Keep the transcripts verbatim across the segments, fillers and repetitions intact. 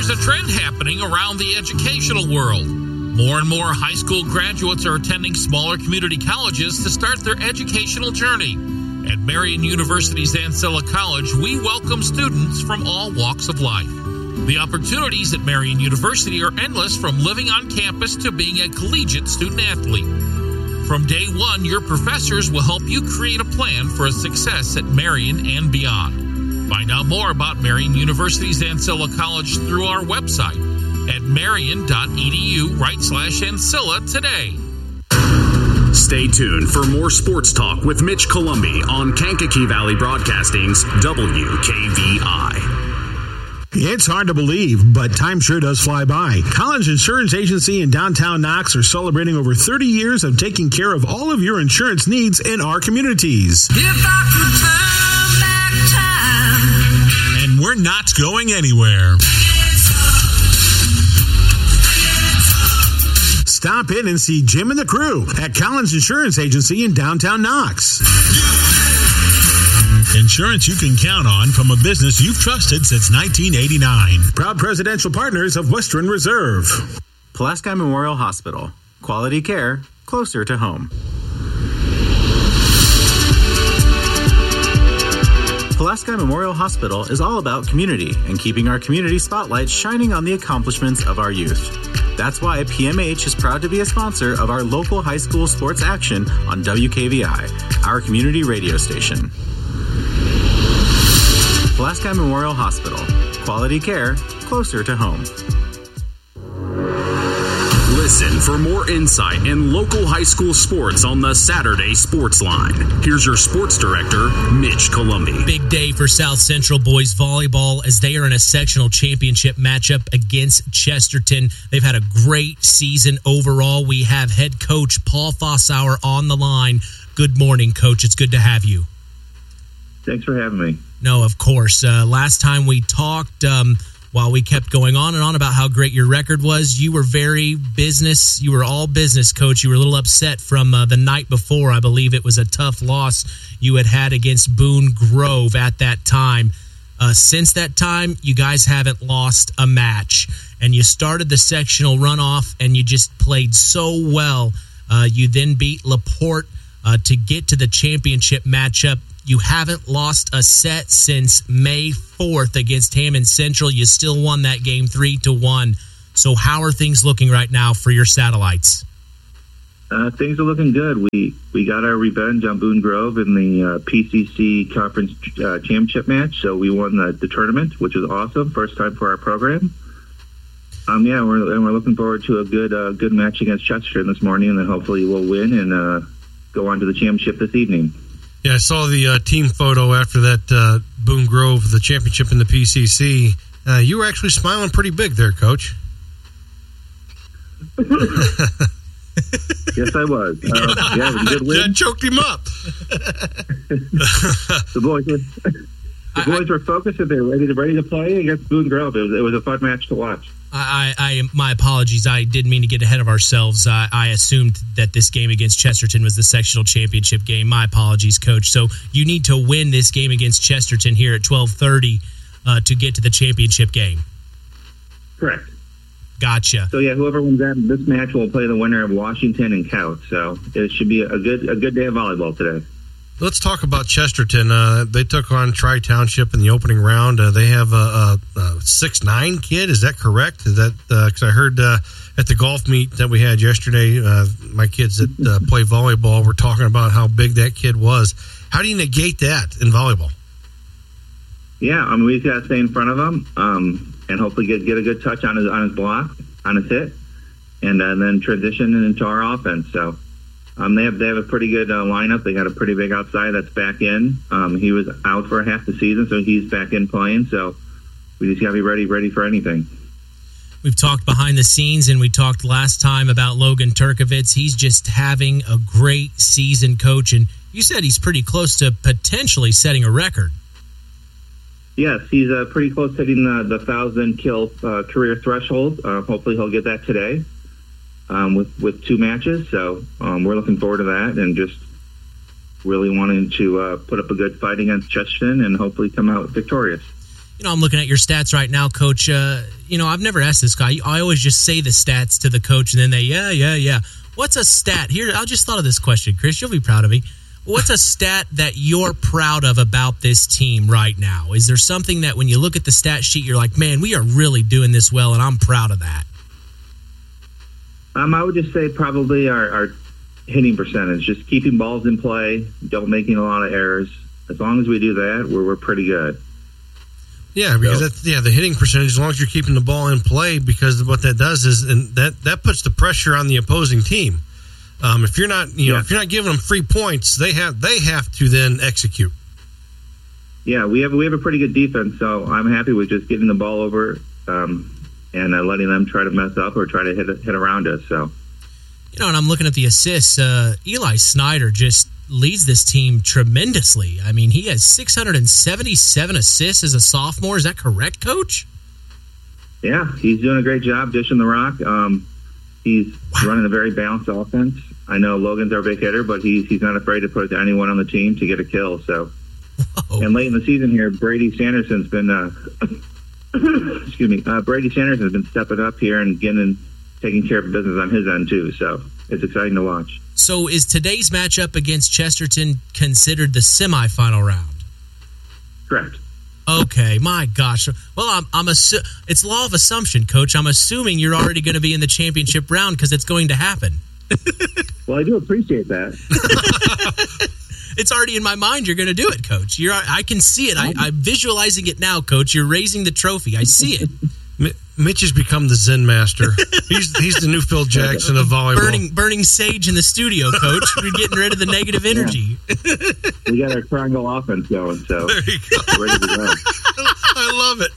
There's a trend happening around the educational world. More and more high school graduates are attending smaller community colleges to start their educational journey. At Marian University's Ancilla College, we welcome students from all walks of life. The opportunities at Marian University are endless, from living on campus to being a collegiate student-athlete. From day one, your professors will help you create a plan for a success at Marian and beyond. Find out more about Marian University's Ancilla College through our website at marian.edu right slash Ancilla today. Stay tuned for more sports talk with Mitch Columbi on Kankakee Valley Broadcasting's W K V I. It's hard to believe, but time sure does fly by. Collins Insurance Agency in downtown Knox are celebrating over thirty years of taking care of all of your insurance needs in our communities. If I could turn back time. And we're not going anywhere. Stop in and see Jim and the crew at Collins Insurance Agency in downtown Knox. Insurance you can count on from a business you've trusted since nineteen eighty-nine. Proud presidential partners of Western Reserve. Pulaski Memorial Hospital. Quality care closer to home. Pulaski Memorial Hospital is all about community and keeping our community spotlight shining on the accomplishments of our youth. That's why P M H is proud to be a sponsor of our local high school sports action on W K V I, our community radio station. Pulaski Memorial Hospital. Quality care closer to home. Listen for more insight in local high school sports on the Saturday Sports Line. Here's your sports director, Mitch Columbi. Big day for South Central boys volleyball as they are in a sectional championship matchup against Chesterton. They've had a great season overall. We have head coach Paul Fossauer on the line. Good morning, Coach. It's good to have you. Thanks for having me. No, of course. Uh, last time we talked, um, while we kept going on and on about how great your record was, you were very business. You were all business, Coach. You were a little upset from uh, the night before. I believe it was a tough loss you had had against Boone Grove at that time. Uh, since that time, you guys haven't lost a match. And you started the sectional runoff, and you just played so well. Uh, you then beat LaPorte uh, to get to the championship matchup. You haven't lost a set since May fourth against Hammond Central. You still won that game three to one. So how are things looking right now for your Satellites? Uh, things are looking good. We we got our revenge on Boone Grove in the uh, P C C Conference uh, Championship match. So we won the, the tournament, which was awesome. First time for our program. Um, yeah, we're and we're looking forward to a good uh, good match against Chesterton this morning, and then hopefully we'll win and uh, go on to the championship this evening. Yeah, I saw the uh, team photo after that uh, Boone Grove, the championship in the P C C. Uh, you were actually smiling pretty big there, Coach. Yes, I was. Uh, yeah, it was a good win. That choked him up. the boys, were, the boys were focused and they were ready to ready to play against Boone Grove. It was, it was a fun match to watch. I, I, my apologies. I didn't mean to get ahead of ourselves. I, I assumed that this game against Chesterton was the sectional championship game. My apologies, Coach. So you need to win this game against Chesterton here at twelve thirty uh, to get to the championship game. Correct. Gotcha. So yeah, whoever wins that this match will play the winner of Washington and Count. So it should be a good a good day of volleyball today. Let's talk about Chesterton. Uh, they took on Tri-Township in the opening round. Uh, they have a, a, a six nine kid. Is that correct? Is that because uh, I heard uh, at the golf meet that we had yesterday, uh, my kids that uh, play volleyball were talking about how big that kid was. How do you negate that in volleyball? Yeah, I mean, we've got to stay in front of him um, and hopefully get get a good touch on his on his block, on his hit, and, uh, and then transition into our offense. So. Um, they have they have a pretty good uh, lineup. They got a pretty big outside that's back in. Um, he was out for half the season, so he's back in playing. So we just got to be ready ready for anything. We've talked behind the scenes, and we talked last time about Logan Turkovitz. He's just having a great season, Coach, and you said he's pretty close to potentially setting a record. Yes, he's uh, pretty close to hitting the, the thousand kill uh, career threshold. Uh, hopefully he'll get that today. Um, with, with two matches, so um, we're looking forward to that and just really wanting to uh, put up a good fight against Chesterton and hopefully come out victorious. You know, I'm looking at your stats right now, Coach. Uh, you know, I've never asked this guy. I always just say the stats to the coach, and then they, yeah, yeah, yeah. What's a stat? Here, I just thought of this question, Chris. You'll be proud of me. What's a stat that you're proud of about this team right now? Is there something that when you look at the stat sheet, you're like, man, we are really doing this well, and I'm proud of that? Um, I would just say probably our, our hitting percentage, just keeping balls in play, don't making a lot of errors. As long as we do that, we're we're pretty good. Yeah, because so, that's, yeah, the hitting percentage, as long as you're keeping the ball in play, because what that does is, and that, that puts the pressure on the opposing team. Um, if you're not, you know, yeah. if you're not giving them free points, they have they have to then execute. Yeah, we have we have a pretty good defense, so I'm happy with just getting the ball over um, and uh, letting them try to mess up or try to hit hit around us. So, you know, and I'm looking at the assists. Uh, Eli Snyder just leads this team tremendously. I mean, he has six hundred seventy-seven assists as a sophomore. Is that correct, Coach? Yeah, he's doing a great job dishing the rock. Um, he's wow. running a very balanced offense. I know Logan's our big hitter, but he's he's not afraid to put anyone on the team to get a kill. So, Whoa. And late in the season here, Brady Sanderson's been uh, excuse me, uh, Brady Sanderson's been stepping up here and getting taking care of business on his end too. So it's exciting to watch. So is today's matchup against Chesterton considered the semifinal round? Correct. Okay, my gosh. Well, I'm, I'm assu- it's law of assumption, Coach. I'm assuming you're already going to be in the championship round because it's going to happen. Well, I do appreciate that. It's already in my mind you're going to do it, Coach. You're, I can see it. I, I'm visualizing it now, Coach. You're raising the trophy. I see it. Mitch has become the Zen master. He's he's the new Phil Jackson of volleyball. Burning burning sage in the studio, Coach. We're getting rid of the negative energy. Yeah. We got our triangle offense going, so there you go. We're ready to go. I love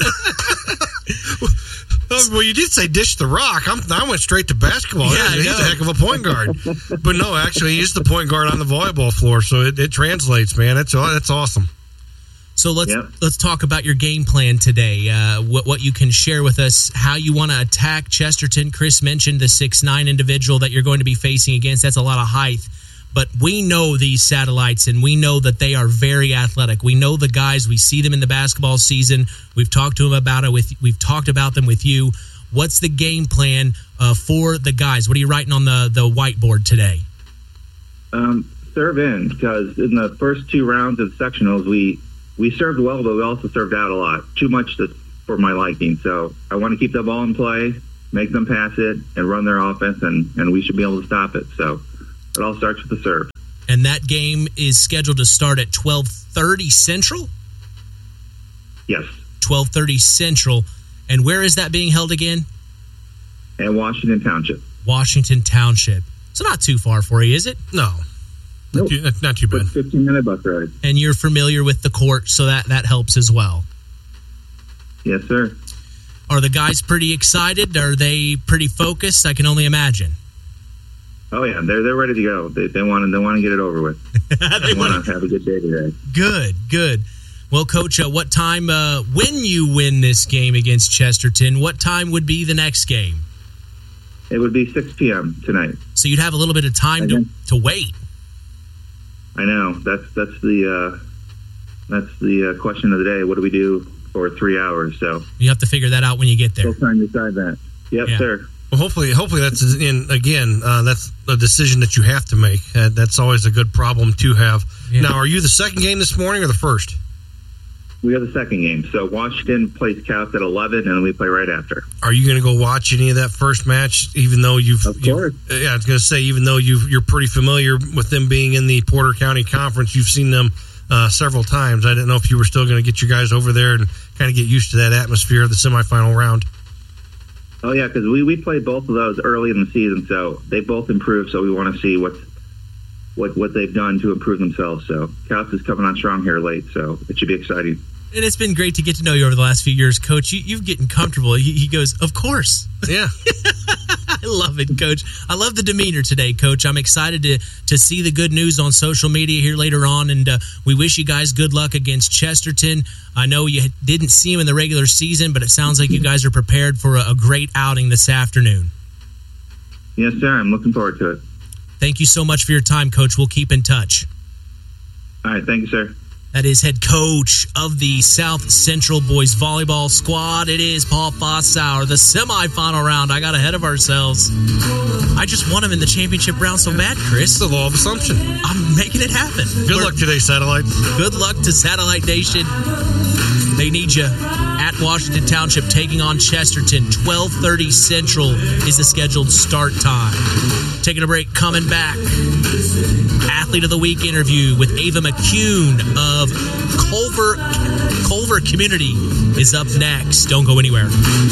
it. Well, you did say dish the rock. I'm, I went straight to basketball. Yeah, he's a heck of a point guard. But no, actually, he's the point guard on the volleyball floor, so it, it translates, man. That's that's awesome. So let's yep. let's talk about your game plan today. Uh, what what you can share with us, how you want to attack Chesterton. Chris mentioned the six nine individual that you're going to be facing against. That's a lot of height. But we know these satellites, and we know that they are very athletic. We know the guys. We see them in the basketball season. We've talked to them about it. With we've talked about them with you. What's the game plan uh, for the guys? What are you writing on the, the whiteboard today? Um, serve in, because in the first two rounds of sectionals, we we served well, but we also served out a lot. Too much to, for my liking. So I want to keep the ball in play, make them pass it, and run their offense, and, and we should be able to stop it. So it all starts with the serve. And that game is scheduled to start at twelve thirty Central? Yes. twelve thirty Central. And where is that being held again? At Washington Township. Washington Township. So not too far for you, is it? No. Nope. Not, too, not too bad. fifteen-minute bus ride. And you're familiar with the court, so that, that helps as well. Yes, sir. Are the guys pretty excited? Are they pretty focused? I can only imagine. Oh yeah, they're they're ready to go. They they want to they want to get it over with. they they want to have a good day today. Good, good. Well, Coach, uh, what time? Uh, when you win this game against Chesterton, what time would be the next game? It would be six p.m. tonight. So you'd have a little bit of time to, to wait. I know that's that's the uh, that's the uh, question of the day. What do we do for three hours? So you have to figure that out when you get there. Still trying to decide that. Yep, yeah. sir. Well, hopefully, hopefully that's in again. Uh, that's a decision that you have to make. Uh, that's always a good problem to have. Yeah. Now, are you the second game this morning or the first? We have the second game. So Washington plays Cass at eleven, and then we play right after. Are you going to go watch any of that first match? Even though you've, of course. You've, yeah, I was going to say, even though you've, you're pretty familiar with them being in the Porter County Conference, you've seen them uh, several times. I didn't know if you were still going to get your guys over there and kind of get used to that atmosphere of the semifinal round. Oh, yeah, because we, we played both of those early in the season, so they both improved, so we want to see what, what what they've done to improve themselves. So Cass is coming on strong here late, so it should be exciting. And it's been great to get to know you over the last few years, Coach. You, you're getting comfortable. He, he goes, of course. Yeah. I love it, Coach. I love the demeanor today, Coach. I'm excited to to see the good news on social media here later on, and uh, we wish you guys good luck against Chesterton. I know you didn't see him in the regular season, but it sounds like you guys are prepared for a, a great outing this afternoon. Yes, sir. I'm looking forward to it. Thank you so much for your time, Coach. We'll keep in touch. All right. Thank you, sir. That is head coach of the South Central Boys Volleyball Squad. It is Paul Fossauer, the semifinal round. I got ahead of ourselves. I just won him in the championship round so bad, Chris. It's the law of assumption. I'm making it happen. Good We're, luck today, Satellite. Good luck to Satellite Nation. They need you at Washington Township taking on Chesterton. twelve thirty Central is the scheduled start time. Taking a break, coming back. Athlete of the Week interview with Ava McCune of Culver, Culver Community is up next. Don't go anywhere.